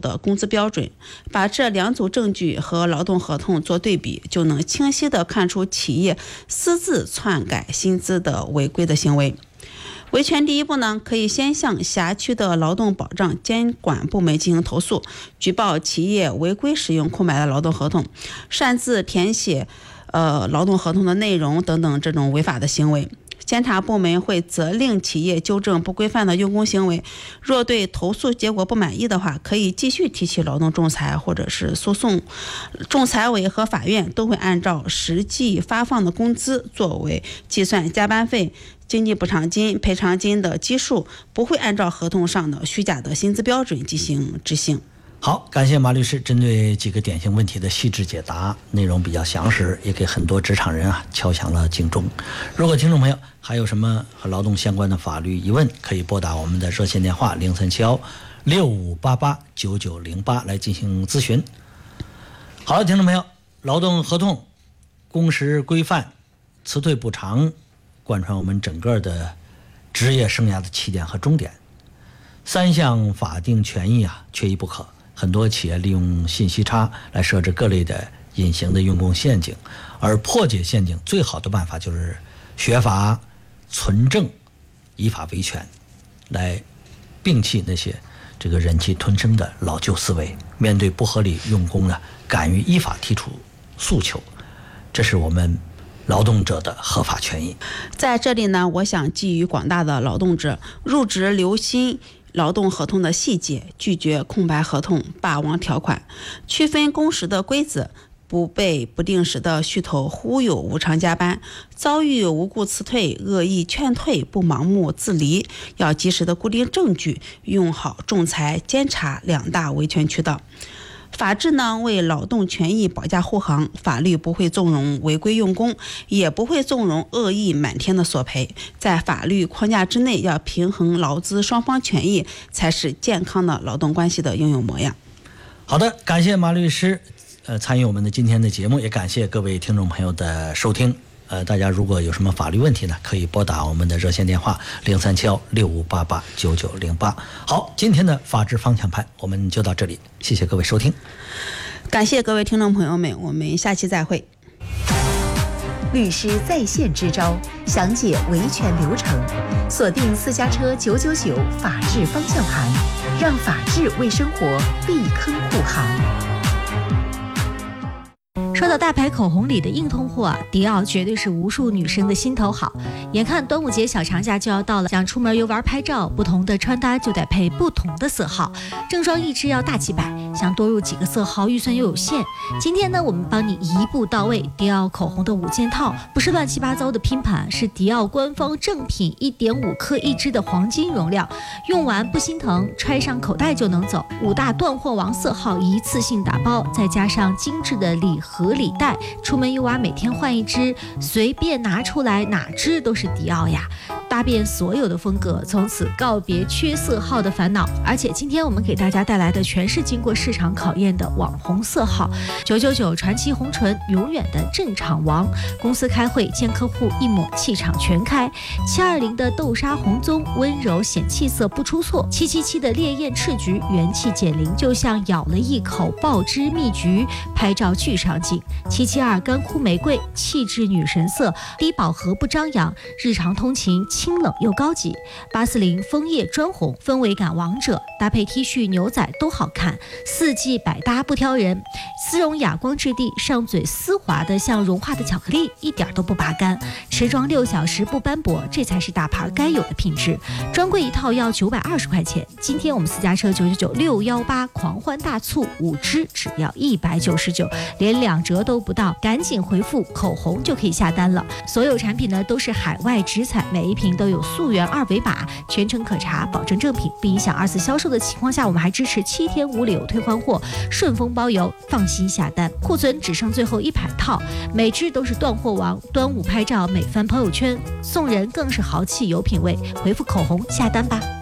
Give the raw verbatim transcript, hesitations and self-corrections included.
好，感谢马律师针对几个典型问题的细致解答，内容比较详实，也给很多职场人啊敲响了警钟。如果听众朋友还有什么和劳动相关的法律疑问，可以拨打我们的热线电话零三七幺六五八八九九零八来进行咨询。好了，听众朋友，劳动合同、工时规范、辞退补偿，贯穿我们整个的职业生涯的起点和终点。三项法定权益啊，缺一不可。很多企业利用信息差来设置各类的隐形的用工陷阱，而破解陷阱最好的办法就是学法、存证、依法维权，来摒弃那些这个忍气吞声的老旧思维。面对不合理用工呢，敢于依法提出诉求，这是我们劳动者的合法权益。 在这里呢，我想寄予广大的劳动者，入职留心劳动合同的细节，拒绝空白合同、霸王条款，区分工时的规则，不被不定时的虚头忽悠无偿加班，遭遇无故辞退、恶意劝退不盲目自离，要及时的固定证据，用好仲裁、监察两大维权渠道。法治呢，为劳动权益保驾护航，法律不会纵容违规用工，也不会纵容恶意满天的索赔。在法律框架之内，要平衡劳资双方权益，才是健康的劳动关系的应有模样。 好的，感谢马律师呃参与我们的今天的节目，也感谢各位听众朋友的收听。呃，大家如果有什么法律问题呢，可以拨打我们的热线电话零三七幺六五八八九九零八。好，今天的法治方向盘我们就到这里，谢谢各位收听， 感谢各位听众朋友们，我们下期再会。 律师在线支招，详解维权流程，锁定私家车九九九法治方向盘，让法治为生活避坑护航。 说到大牌口红里的硬通货啊，迪奥绝对是无数女生的心头好。眼看端午节小长假就要到了，想出门游玩拍照，不同的穿搭就得配不同的色号，正装一支要大几百，想多入几个色号预算又有限。今天呢，我们帮你一步到位，迪奥口红的五件套不是乱七八糟的拼盘，是迪奥官方正品，一点五克一支的黄金容量，用完不心疼，揣上口袋就能走。五大断货王色号一次性打包，再加上精致的礼盒礼袋，出门游玩每天换一支，随便拿出来哪支都是迪奥呀，搭遍所有的风格，从此告别缺色号的烦恼。而且今天我们给大家带来的全是经过市场考验的网红色号，九九九传奇红唇，永远的镇场王。公司开会见客户，一抹气场全开。七二零的豆沙红棕，温柔显气色不出错。七七七的烈焰赤橘，元气减龄，就像咬了一口爆汁蜜橘，拍照巨上镜。七七二干枯玫瑰，气质女神色，低饱和不张扬，日常通勤清冷又高级。八四零枫叶砖红，氛围感王者，搭配 T 恤牛仔都好看，四季百搭不挑人。丝绒哑光质地，上嘴丝滑的像融化的巧克力，一点都不拔干。持妆六小时不斑驳，这才是大牌该有的品质。专柜一套要九百二十块钱，今天我们私家车九九九六幺八狂欢大促，五支只要一百九十九，连两折都不到，赶紧回复口红就可以下单了。所有产品呢都是海外直采，每一瓶都有溯源二维码，全程可查，保证正品，不影响二次销售的情况下，我们还支持七天无理由退换货，顺丰包邮，放心下单。库存只剩最后一百套，每支都是断货王。端午拍照美翻朋友圈，送人更是豪气有品位，回复口红下单吧。